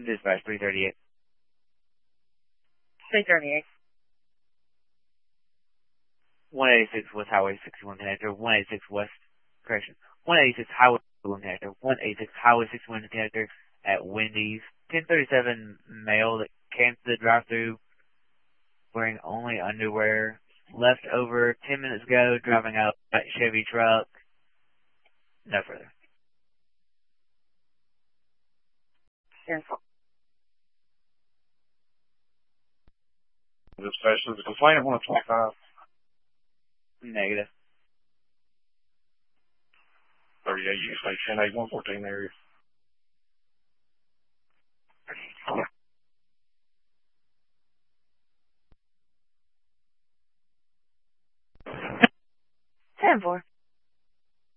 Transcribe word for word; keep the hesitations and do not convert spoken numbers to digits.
Dispatch three thirty-eight. three thirty-eight. one eighty-six West Highway sixty-one connector, one eighty-six West, correction, one eighty-six Highway sixty-one connector, one eighty-six Highway sixty-one connector at Wendy's. ten thirty-seven male that came to the drive-thru wearing only underwear, left over ten minutes ago, driving up a Chevy truck. No further. Cancel. Dispatch says the complainant one twenty-five. Negative. thirty-eight, you say ten eight one fourteen area.